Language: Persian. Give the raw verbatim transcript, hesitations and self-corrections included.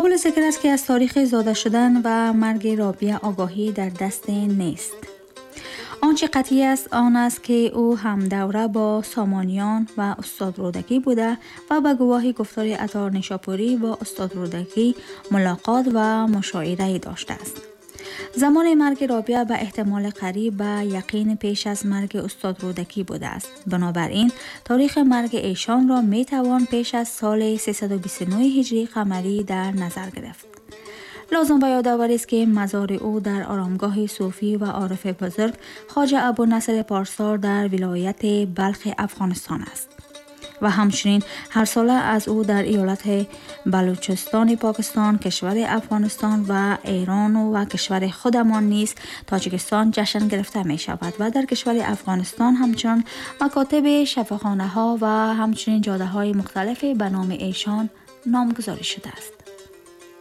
قابل ذکر است که از تاریخ زاده شدن و مرگ رابعه آگاهی در دست نیست. آنچه قطعی است آن است که او هم دوره با سامانیان و استاد رودکی بوده و به گواهی گفتار عطار نیشاپوری با استاد رودکی ملاقات و مشاعره داشته است. زمان مرگ رابعه به احتمال قریب به یقین پیش از مرگ استاد رودکی بوده است. بنابراین تاریخ مرگ ایشان را می توان پیش از سال سیصد و بیست و نه هجری قمری در نظر گرفت. لازم به یادآوری است که مزار او در آرامگاه صوفی و عارف بزرگ خواجه ابونصر پارسا در ولایت بلخ افغانستان است و همچنین هر ساله از او در ایالت بلوچستان پاکستان، کشور افغانستان و ایران و کشور خودمان نیز تاجیکستان جشن گرفته می شود و در کشور افغانستان همچنین مکاتب شفاخانه ها و همچنین جاده های مختلفی به نام ایشان نامگذاری شده است.